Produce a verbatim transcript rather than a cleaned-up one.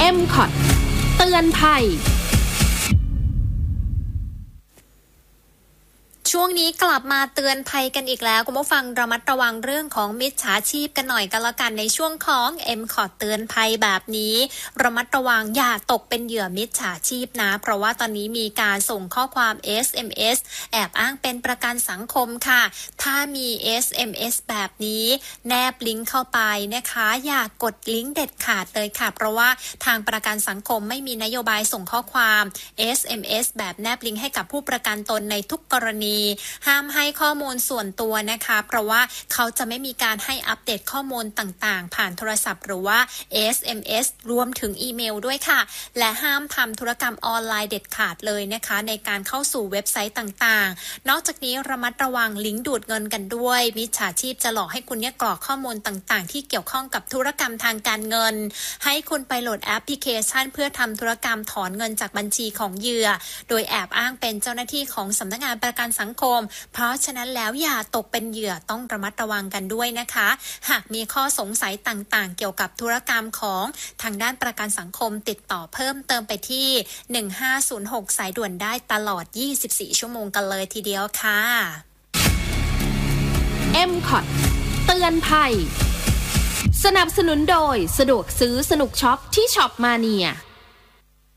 เอ็ม คอท เตือนภัยช่วงนี้กลับมาเตือนภัยกันอีกแล้วคุณผู้ฟังระมัดระวังเรื่องของมิจฉาชีพกันหน่อยกันละกันในช่วงของ เอ็ม คอท เตือนภัยแบบนี้ระมัดระวังอย่าตกเป็นเหยื่อมิจฉาชีพนะเพราะว่าตอนนี้มีการส่งข้อความ เอส เอ็ม เอส แอบอ้างเป็นประกันสังคมค่ะถ้ามี เอส เอ็ม เอส แบบนี้แนบลิงก์เข้าไปนะคะอย่ากดลิงก์เด็ดขาดเลยค่ะเพราะว่าทางประกันสังคมไม่มีนโยบายส่งข้อความ เอส เอ็ม เอส แบบแนบลิงก์ให้กับผู้ประกันตนในทุกกรณีห้ามให้ข้อมูลส่วนตัวนะคะเพราะว่าเขาจะไม่มีการให้อัปเดตข้อมูลต่างๆผ่านโทรศัพท์หรือว่า เอส เอ็ม เอส รวมถึงอีเมลด้วยค่ะและห้ามทำธุรกรรมออนไลน์เด็ดขาดเลยนะคะในการเข้าสู่เว็บไซต์ต่างๆนอกจากนี้ระมัดระวังลิงก์ดูดเงินกันด้วยมิจฉาชีพจะหลอกให้คุณเนี่ยกรอกข้อมูลต่างๆที่เกี่ยวข้องกับธุรกรรมทางการเงินให้คุณไปโหลดแอปพลิเคชันเพื่อทำธุรกรรมถอนเงินจากบัญชีของเหยื่อโดยแอบอ้างเป็นเจ้าหน้าที่ของสำนักงานประกันสังคมเพราะฉะนั้นแล้วอย่าตกเป็นเหยื่อต้องระมัดระวังกันด้วยนะคะหากมีข้อสงสัยต่างๆเกี่ยวกับธุรกรรมของทางด้านประกันสังคมติดต่อเพิ่มเติมไปที่หนึ่งห้าศูนย์หกสายด่วนได้ตลอดยี่สิบสี่ชั่วโมงกันเลยทีเดียวค่ะเอ็ม คอท เตือนภัยสนับสนุนโดยสะดวกซื้อสนุกช็อปที่ช็อปมาเนีย